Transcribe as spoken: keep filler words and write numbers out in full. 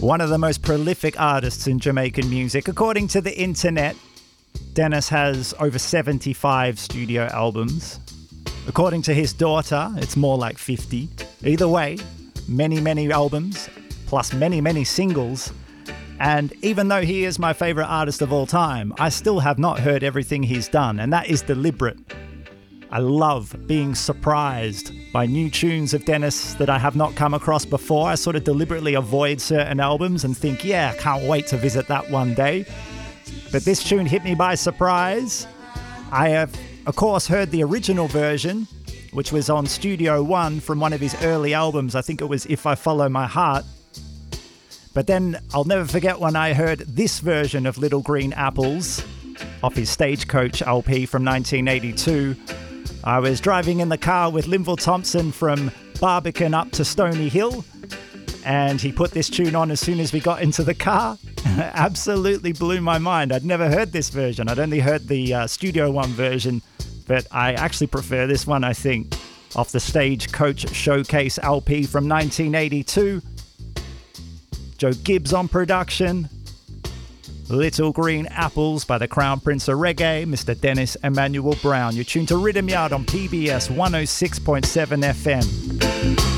One of the most prolific artists in Jamaican music. According to the internet, Dennis has over seventy-five studio albums. According to his daughter, it's more like fifty. Either way, many, many albums, plus many, many singles. And even though he is my favorite artist of all time, I still have not heard everything he's done, and that is deliberate. I love being surprised by new tunes of Dennis that I have not come across before. I sort of deliberately avoid certain albums and think, yeah, I can't wait to visit that one day. But this tune hit me by surprise. I have, of course, heard the original version, which was on Studio One from one of his early albums. I think it was If I Follow My Heart. But then I'll never forget when I heard this version of Little Green Apples off his Stagecoach L P from nineteen eighty-two. I was driving in the car with Linville Thompson from Barbican up to Stony Hill, and he put this tune on as soon as we got into the car. Absolutely blew my mind. I'd never heard this version. I'd only heard the uh, Studio One version, but I actually prefer this one, I think, off the Stagecoach Showcase L P from nineteen eighty-two. Joe Gibbs on production. Little Green Apples by the Crown Prince of Reggae, Mister Dennis Emmanuel Brown. You're tuned to Rhythm Yard on P B S one oh six point seven F M.